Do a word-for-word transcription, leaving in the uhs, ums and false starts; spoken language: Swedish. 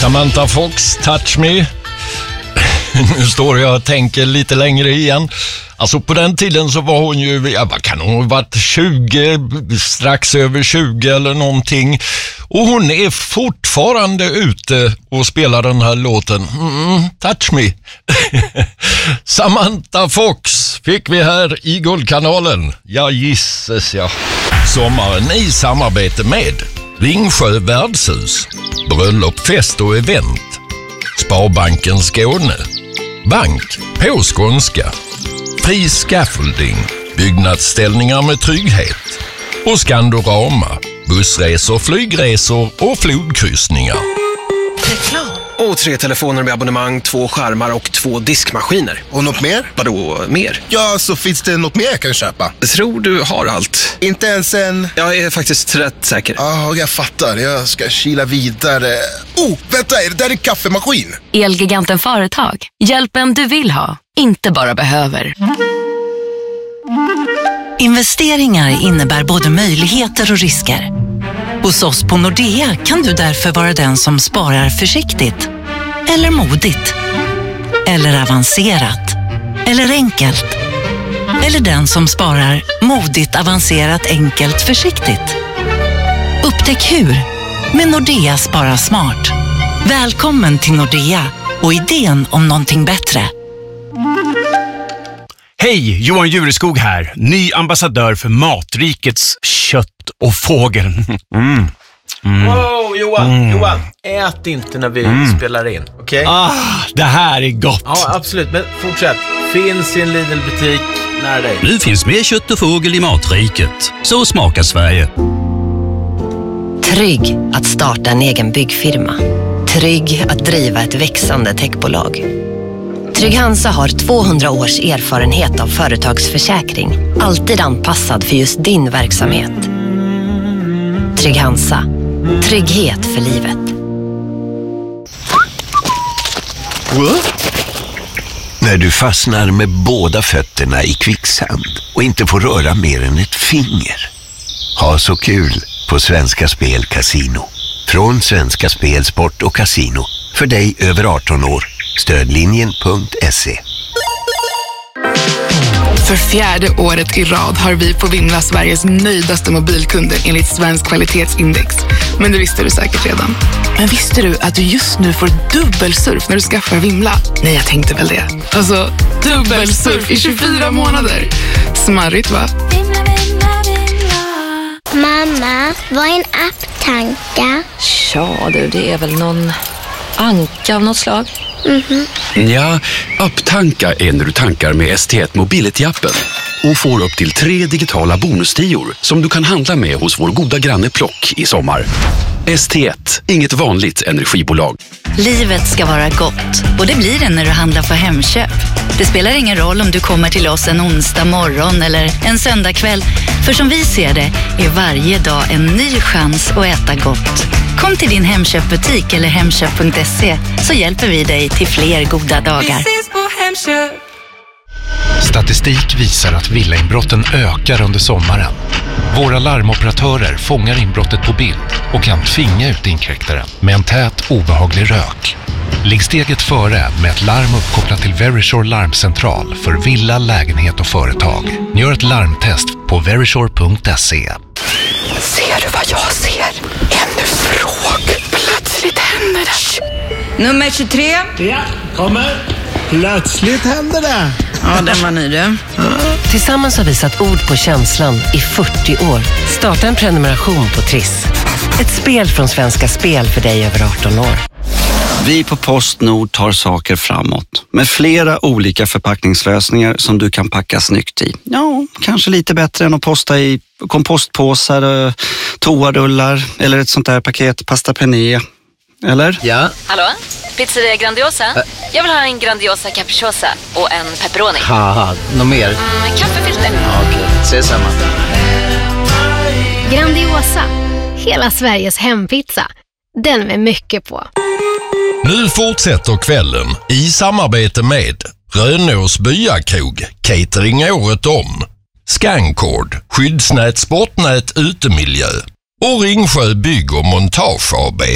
Samantha Fox, Touch Me. Nu står jag och tänker lite längre igen. Alltså på den tiden så var hon ju, ja, vad kan hon ha varit, tjugo, strax över tjugo eller någonting. Och hon är fortfarande ute och spelar den här låten. Mm, Touch Me. Samantha Fox fick vi här i Guldkanalen. Ja, gisses ja. Sommaren i samarbete med Ringsjö värdshus, bröllop, fest och event, Sparbanken Skåne, Bank på skånska, Fri Scaffolding, byggnadsställningar med trygghet och Skandorama, bussresor, flygresor och flodkryssningar. Reklam. Och tre telefoner med abonnemang, två skärmar och två diskmaskiner. Och något mer? Vadå mer? Ja, så finns det något mer jag kan köpa? Tror du har allt? Inte ens en... Jag är faktiskt rätt säker. Ja, oh, jag fattar. Jag ska kila vidare. Oh, vänta, är det där en kaffemaskin? Elgiganten Företag. Hjälpen du vill ha, inte bara behöver. Investeringar innebär både möjligheter och risker. Hos oss på Nordea kan du därför vara den som sparar försiktigt. Eller modigt. Eller avancerat. Eller enkelt. Eller den som sparar modigt, avancerat, enkelt, försiktigt. Upptäck hur med Nordea Spara Smart. Välkommen till Nordea och idén om någonting bättre. Hej, Johan Jureskog här. Ny ambassadör för Matrikets kött och fågel. Mm. Mm. Wow, Johan, mm. Johan, ät inte när vi mm. spelar in, okej? Okay? Ah, det här är gott. Ja, absolut, men fortsätt. Finns i en Lidl-butik nära dig. Nu finns mer kött och fågel i Matriket. Så smakar Sverige. Trygg att starta en egen byggfirma. Trygg att driva ett växande techbolag. Trygg Hansa har tvåhundra års erfarenhet av företagsförsäkring. Alltid anpassad för just din verksamhet. Trygg Hansa. Trygghet för livet. När du fastnar med båda fötterna i kvicksand och inte får röra mer än ett finger. Ha så kul på Svenska Spel Casino. Från Svenska Spel, Sport och Casino. För dig över arton år. Stödlinjen punkt se. För fjärde året i rad har vi på Vimla Sveriges nöjdaste mobilkunder enligt Svensk kvalitetsindex. Men det visste du säkert redan. Men visste du att du just nu får dubbelsurf när du skaffar Vimla? Nej, jag tänkte väl det. Alltså, dubbelsurf i tjugofyra månader. Smarrigt, va? Mamma, vad är en apptanka? Ja, du, det är väl någon anka av något slag. Mm-hmm. Ja, apptanka är när du tankar med S T ett Mobility-appen och får upp till tre digitala bonustior som du kan handla med hos vår goda granne Plock i sommar. S T ett, inget vanligt energibolag. Livet ska vara gott och det blir det när du handlar på Hemköp. Det spelar ingen roll om du kommer till oss en onsdag morgon eller en söndag kväll. För som vi ser det är varje dag en ny chans att äta gott. Kom till din Hemköpbutik eller hemköp punkt se så hjälper vi dig till fler goda dagar. Vi ses på Hemköp. Statistik visar att villainbrotten ökar under sommaren. Våra larmoperatörer fångar inbrottet på bild och kan tvinga ut inkräktaren med en tät, obehaglig rök. Ligg steget före med ett larm uppkopplat till Verisure larmcentral för villa, lägenhet och företag. Gör ett larmtest på verisure punkt se. Ser du vad jag ser? En fråga. Plötsligt händer det. Nummer tjugotre. Ja, kommer. Plötsligt händer det. Ja, den var ny du. Tillsammans har vi satt ord på känslan i fyrtio år. Starta en prenumeration på Triss. Ett spel från Svenska Spel för dig över arton år. Vi på PostNord tar saker framåt med flera olika förpackningslösningar som du kan packa snyggt i. Ja, kanske lite bättre än att posta i kompostpåsar, toarullar eller ett sånt där paket pasta penne. Eller? Ja. Hallå? Pizzeria Grandiosa? Ä Jag vill ha en Grandiosa capriciosa och en pepperoni. Haha, något mer? Mm, kaffefilter. Ja, okej, okay. Ses samma. Grandiosa, hela Sveriges hempizza. Den med mycket på. Nu fortsätter kvällen i samarbete med Rönås Byakrog, catering året om, Scancord, skyddsnät, sportnät, utemiljö och Ringsjö Bygg och Montage A B.